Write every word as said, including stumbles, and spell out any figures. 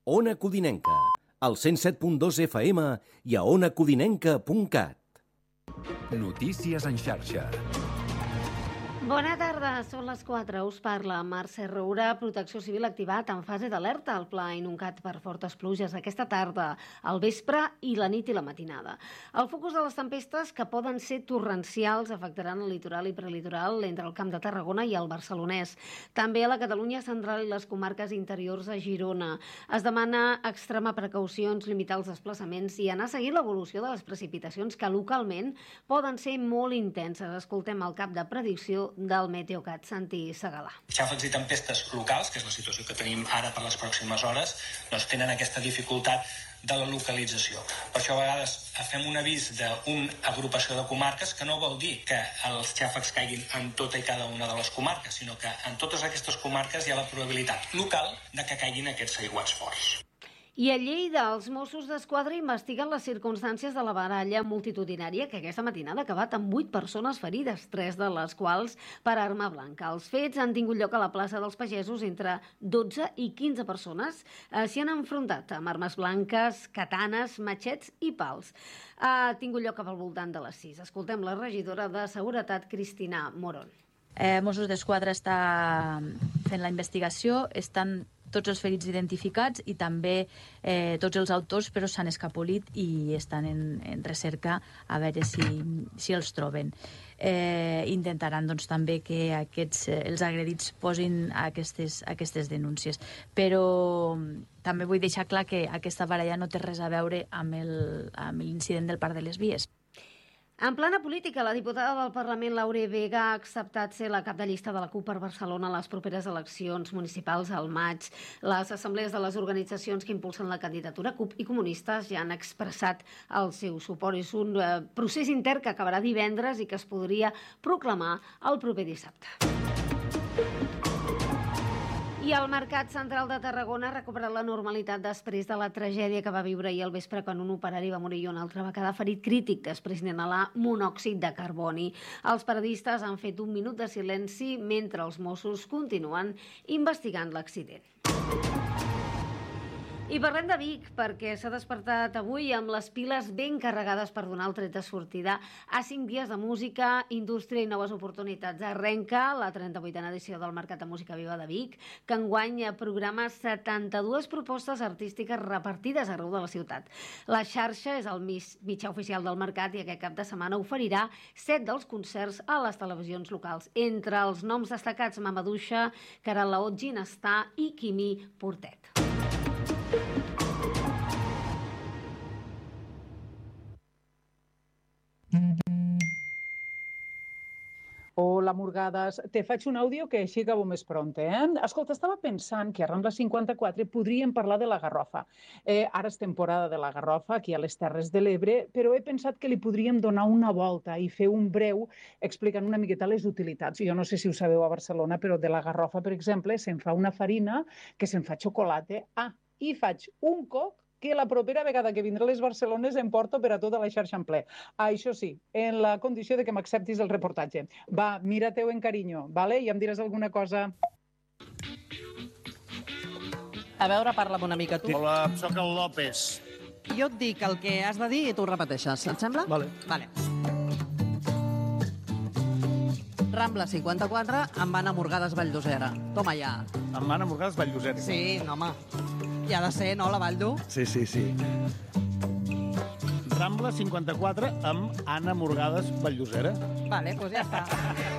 Ona Codinenca, al cent set punt dos F M i a ona codinenca punt cat. Notícies en xarxa. Bona tarda, són les quatre. Us parla Mercè Roura. Protecció Civil activat en fase d'alerta al Pla Inuncat per fortes pluges aquesta tarda, al vespre i la nit i la matinada. El focus de les tempestes, que poden ser torrencials, afectaran el litoral i prelitoral entre el Camp de Tarragona i el Barcelonès. També a la Catalunya central i les comarques interiors a Girona. Es demana extrema precaucions, limitar els desplaçaments i anar seguint l'evolució de les precipitacions que localment poden ser molt intenses. Escoltem el cap de predicció del Meteocat, Santi Segalà. Xàfecs i tempestes locals, que és la situació que tenim ara per les pròximes hores, doncs tenen aquesta dificultat de la localització. Per això a vegades fem un avís d'una agrupació de comarques, que no vol dir que els xàfecs caiguin en tota i cada una de les comarques, sinó que en totes aquestes comarques hi ha la probabilitat local de que caiguin aquests aiguats forts. I a Lleida, els Mossos d'Esquadra investiguen les circumstàncies de la baralla multitudinària que aquesta matinada ha acabat amb vuit persones ferides, tres de les quals per arma blanca. Els fets han tingut lloc a la plaça dels Pagesos. Entre dotze i quinze persones eh, s'hi han enfrontat amb armes blanques, katanes, matxets i pals. Ha tingut lloc al voltant de les sis. Escoltem la regidora de Seguretat, Cristina Morón. Eh, Mossos d'Esquadra està fent la investigació, estan tots els ferits identificats i també eh, tots els autors, però s'han escapolit i estan en, en recerca a veure si, si els troben. Eh, intentaran doncs, també que aquests, eh, els agredits posin aquestes, aquestes denúncies. Però també vull deixar clar que aquesta baralla no té res a veure amb l'incident del Parc de les Vies. En plana política, la diputada del Parlament, Laure Vega, ha acceptat ser la cap de llista de la CUP per Barcelona a les properes eleccions municipals al maig. Les assemblees de les organitzacions que impulsen la candidatura, CUP i comunistes, ja han expressat el seu suport. És un eh, procés intern que acabarà divendres i que es podria proclamar el proper dissabte. I el Mercat Central de Tarragona ha recuperat la normalitat després de la tragèdia que va viure ahir al vespre quan un operari va morir i un altre va quedar ferit crític després d'inhalar monòxid de carboni. Els paradistes han fet un minut de silenci mentre els Mossos continuen investigant l'accident. I parlem de Vic, perquè s'ha despertat avui amb les piles ben carregades per donar el tret de sortida a cinc dies de música, indústria i noves oportunitats. Arrenca la trenta-vuitena edició del Mercat de Música Viva de Vic, que enguany programa setanta-dues propostes artístiques repartides arreu de la ciutat. La xarxa és el mitjà oficial del mercat i aquest cap de setmana oferirà set dels concerts a les televisions locals. Entre els noms destacats, Mamaduixa, Caral Laot, Ginestar i Quimí Portet. Hola, Murgades. Te faig un àudio que així acabo més pront, eh? Escolta, estava pensant que a Rambla cinquanta-quatre podríem parlar de la Garrofa. Eh, ara és temporada de la Garrofa, aquí a les Terres de l'Ebre, però he pensat que li podríem donar una volta i fer un breu explicant una miqueta les utilitats. Jo no sé si ho sabeu a Barcelona, però de la Garrofa, per exemple, se'n fa una farina que se'n fa xocolata. Ah, i faig un coc que la propera vegada que vindré a les Barcelones em porto per a tota la xarxa en ple. Això sí, en la condició de que m'acceptis el reportatge. Va, mira-teu en carinyo, vale? I em diràs alguna cosa. A veure, parla'm una mica tu. Hola, sóc el López. Jo et dic el que has de dir i tu ho repeteixes, et sembla? Vale. Vale. Rambla cinquanta-quatre amb Anna Murgades Valldosera. Toma ja. Amb Anna Murgades Valldosera. Sí, no, home. I ha de ser, no, la Valldo? Sí, sí, sí. Rambla cinquanta-quatre amb Anna Murgades Valldosera. Vale, doncs ja està.